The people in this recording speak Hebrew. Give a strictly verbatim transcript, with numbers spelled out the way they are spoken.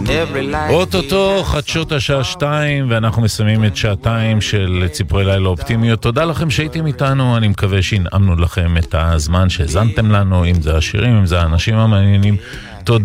אוטוטו חדשות השעה שתיים, ואנחנו מסיימים את שעתיים של ציפורי לילה אופטימיות. תודה לכם שהייתם איתנו, אני מקווה שהנעמנו לכם את הזמן שהזנתם לנו, אם זה השירים, אם זה האנשים המעניינים